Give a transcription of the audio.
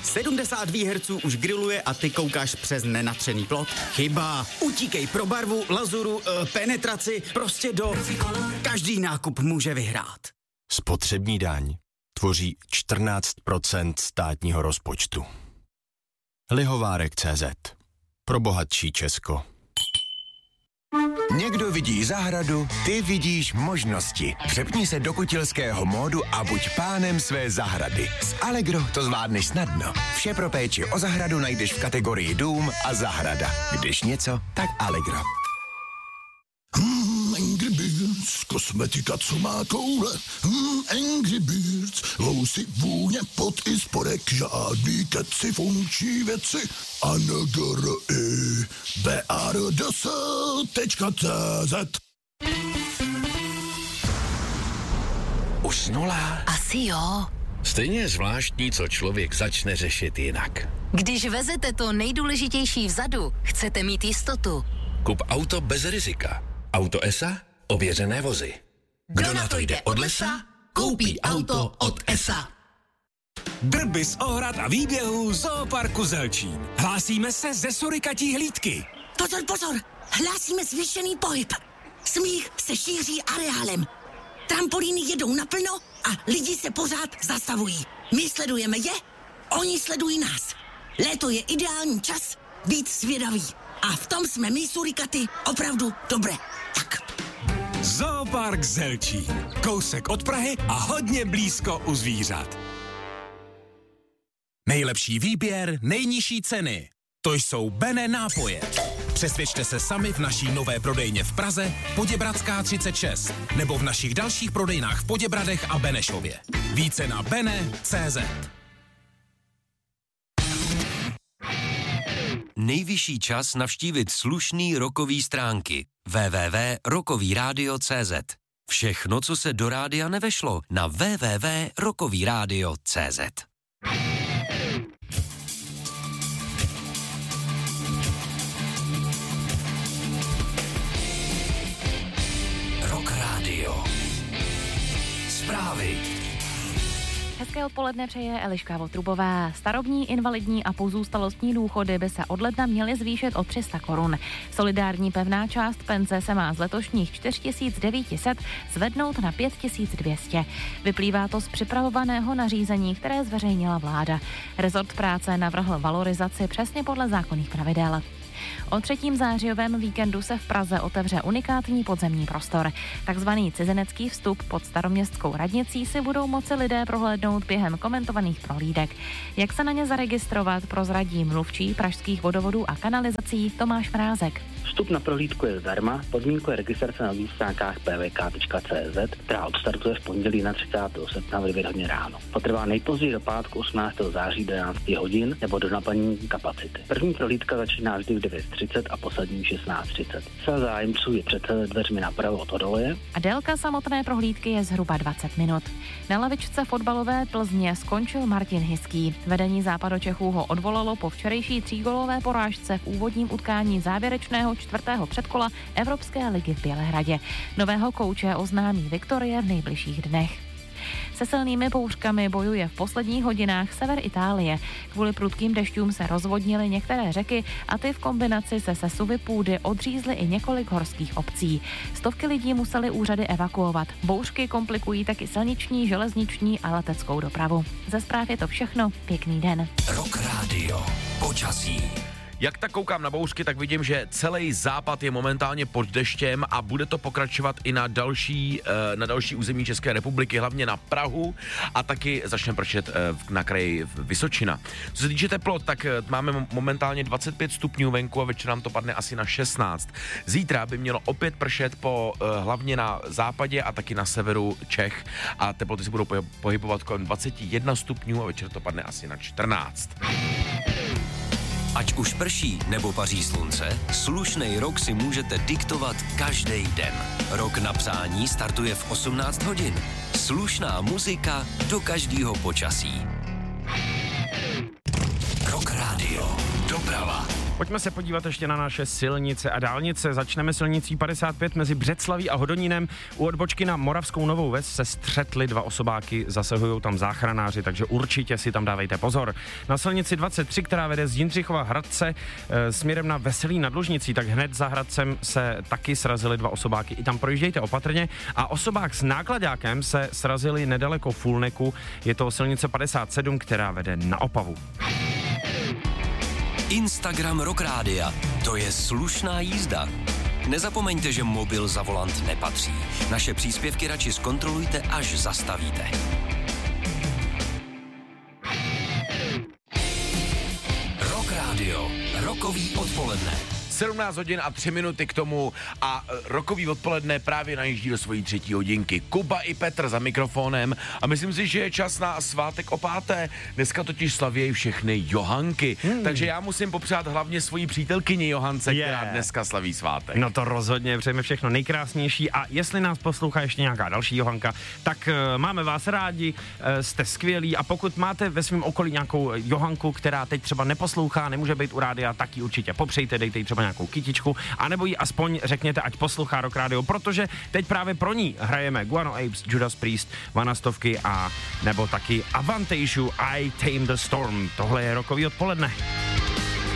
70 Hz už griluje a ty koukáš přes nenatřený plot? Chyba. Utíkej pro barvu, lazuru, penetraci, prostě do... Každý nákup může vyhrát. Spotřební daň tvoří 14% státního rozpočtu. Lihovárek.cz. Pro bohatší Česko. Někdo vidí zahradu, ty vidíš možnosti. Přepni se do kutilského módu a buď pánem své zahrady. S Allegro to zvládneš snadno. Vše pro péči o zahradu najdeš v kategorii dům a zahrada. Když něco, tak Allegro. Angry Birds, kosmetika, co má koule. Angry Birds, lousy, vůně, pot i spodek, žádný keci, funkční věci. BARDS.cz. Usnula? Asi jo. Stejně je zvláštní, co člověk začne řešit jinak. Když vezete to nejdůležitější vzadu, chcete mít jistotu. Kup auto bez rizika. Auto ESA, ověřené vozy. Kdo na to jde od lesa, koupí auto od ESA. Drby z ohrad a výběhů Zooparku Zelčín. Hlásíme se ze surikatí hlídky. Pozor, pozor, hlásíme zvýšený pohyb. Smích se šíří areálem. Trampolíny jedou naplno a lidi se pořád zastavují. My sledujeme je, oni sledují nás. Léto je ideální čas být zvědavý. A v tom jsme my surikaty opravdu dobré. Tak. Zoopark Zelčín. Kousek od Prahy a hodně blízko u zvířat. Nejlepší výběr, nejnižší ceny. To jsou Bene nápoje. Přesvědčte se sami v naší nové prodejně v Praze, Poděbradská 36, nebo v našich dalších prodejnách v Poděbradech a Benešově. Více na bene.cz. Nejvyšší čas navštívit slušný rockový stránky www.rockovyradio.cz. Všechno, co se do rádia nevešlo, na www.rockovyradio.cz. Rock Radio. Zprávy. Hezké odpoledne přeje Eliška Votrubová. Starobní, invalidní a pozůstalostní důchody by se od ledna měly zvýšit o 300 korun. Solidární pevná část penze se má z letošních 4900 zvednout na 5200. Vyplývá to z připravovaného nařízení, které zveřejnila vláda. Rezort práce navrhl valorizaci přesně podle zákonných pravidel. O 3. zářijovém víkendu se v Praze otevře unikátní podzemní prostor. Takzvaný cizinecký vstup pod Staroměstskou radnicí si budou moci lidé prohlédnout během komentovaných prohlídek. Jak se na ně zaregistrovat, prozradí mluvčí pražských vodovodů a kanalizací Tomáš Mrázek. Vstup na prohlídku je zdarma, podmínkou je registrace na webových stránkách pvk.cz, která odstartuje v pondělí na 30. srpna v 9 hodin ráno. Potrvá nejpozději do pátku 18. září do 11 hodin nebo do naplnění kapacity. První prohlídka začíná vždy v 9:30 a poslední 16:30. Celá zájemců je před dveřmi napravo od Odoleje. A délka samotné prohlídky je zhruba 20 minut. Na lavičce fotbalové Plzně skončil Martin Hiský. Vedení Západočechů ho odvolalo po včerejší 3gólové porážce v úvodním utkání závěrečného 4. předkola Evropské ligy v Bělehradě. Nového kouče oznámí Viktorie v nejbližších dnech. Se silnými bouřkami bojuje v posledních hodinách sever Itálie. Kvůli prudkým dešťům se rozvodnily některé řeky a ty v kombinaci se sesuvy půdy odřízly i několik horských obcí. Stovky lidí museli úřady evakuovat. Bouřky komplikují taky silniční, železniční a leteckou dopravu. Ze zpráv je to všechno. Pěkný den. Rock Radio. Počasí. Jak tak koukám na bouřky, tak vidím, že celý západ je momentálně pod deštěm a bude to pokračovat i na další území České republiky, hlavně na Prahu a taky začne pršet na kraji Vysočina. Co se týče teplot, tak máme momentálně 25 stupňů venku a večer nám to padne asi na 16. Zítra by mělo opět pršet hlavně na západě a taky na severu Čech a teploty se budou pohybovat kolem 21 stupňů a večer to padne asi na 14. Ať už prší nebo paří slunce, slušnej rok si můžete diktovat každý den. Rok na psání startuje v 18 hodin. Slušná muzika do každého počasí. Rock Radio. Doprava. Pojďme se podívat ještě na naše silnice a dálnice. Začneme silnicí 55 mezi Břeclaví a Hodonínem. U odbočky na Moravskou Novou Ves se střetli 2 osobáky, zasahují tam záchranáři, takže určitě si tam dávejte pozor. Na silnici 23, která vede z Jindřichova Hradce směrem na Veselí nad Lužnicí, tak hned za Hradcem se taky srazili 2 osobáky. I tam projíždějte opatrně. A osobák s nákladákem se srazili nedaleko Fulneku. Je to silnice 57, která vede na Opavu. Instagram Rock Rádia. To je slušná jízda. Nezapomeňte, že mobil za volant nepatří. Naše příspěvky radši zkontrolujte, až zastavíte. Rock Rádio. Rokový odpoledne. 17 hodin a 3 minuty k tomu a rokový odpoledne právě najíždí do svojí 3. hodinky. Kuba i Petr za mikrofonem a myslím si, že je čas na svátek o 5. Dneska totiž slavějí všechny Johanky. Takže já musím popřát hlavně svoji přítelkyni Johance, která dneska slaví svátek. No to rozhodně, přejeme všechno nejkrásnější a jestli nás poslouchá ještě nějaká další Johanka, tak máme vás rádi, jste skvělí a pokud máte ve svém okolí nějakou Johanku, která teď třeba neposlouchá, nemůže být u rádia, tak ji určitě popřejte, dejte jí třeba nějakou kytičku, anebo jí aspoň řekněte, ať poslouchá Rock Radio, protože teď právě pro ní hrajeme Guano Apes, Judas Priest, Vanastovky a nebo taky Avantasia, I Tame the Storm. Tohle je rokový odpoledne.